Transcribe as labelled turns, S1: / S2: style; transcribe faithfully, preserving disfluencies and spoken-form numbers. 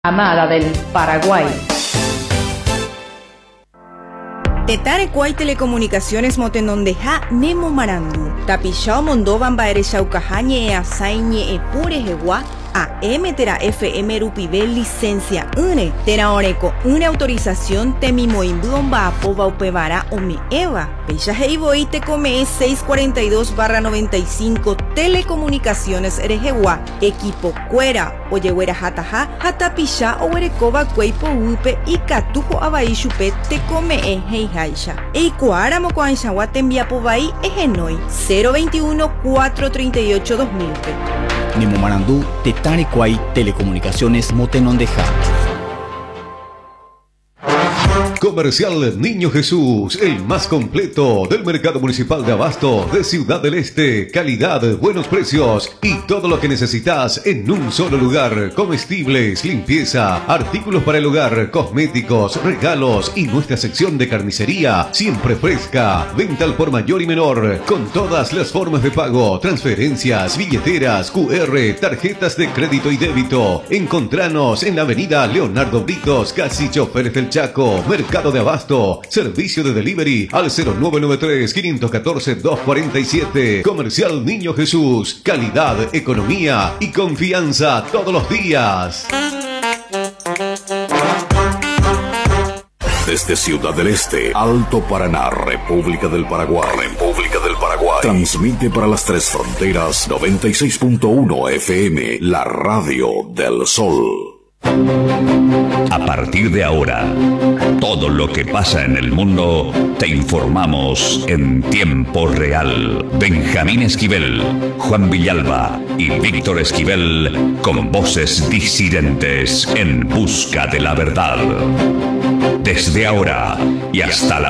S1: Amada del Paraguay.
S2: Tetarecuay Telecomunicaciones Motenondeja Nemo Marandu. Tapishao Mondovan Baereshaucajañe e Asaiñe e Pure Jeguá. A M Tera F M Rupivel licencia une Tera Oreco une autorización Temimoimbuon Baapova Upevara Ome Eva Pecha Heiboi te come seiscientos cuarenta y dos barra noventa y cinco Telecomunicaciones Erejewa Equipo Cuera Oyehuera Hataja Hatapisha Owerekova Cueipo Upe y Catujo Abaishupe te come e Heijaisha Eikuara Mocoanchawa Tembiapovai Egenoi cero veintiuno cuatrocientos treinta y ocho dos mil.
S3: Nemo Marandú, Tetarecuay Telecomunicaciones Motenondeja.
S4: Comercial Niño Jesús, el más completo del mercado municipal de abasto de Ciudad del Este. Calidad, buenos precios y todo lo que necesitas en un solo lugar. Comestibles, limpieza, artículos para el hogar, cosméticos, regalos y nuestra sección de carnicería siempre fresca. Venta al por mayor y menor con todas las formas de pago, transferencias, billeteras, Q R, tarjetas de crédito y débito. Encontranos en la avenida Leonardo Britos, casi Choferes del Chaco. Mercado de abasto, servicio de delivery al cero nueve nueve tres, cinco uno cuatro, dos cuatro siete. Comercial Niño Jesús, calidad, economía y confianza todos los días.
S5: Desde Ciudad del Este, Alto Paraná, República del Paraguay, República del Paraguay, transmite para las tres fronteras noventa y seis punto uno F M, la radio del Sol.
S6: A partir de ahora, todo lo que pasa en el mundo te informamos en tiempo real. Benjamín Esquivel, Juan Villalba y Víctor Esquivel con voces disidentes en busca de la verdad. Desde ahora y hasta la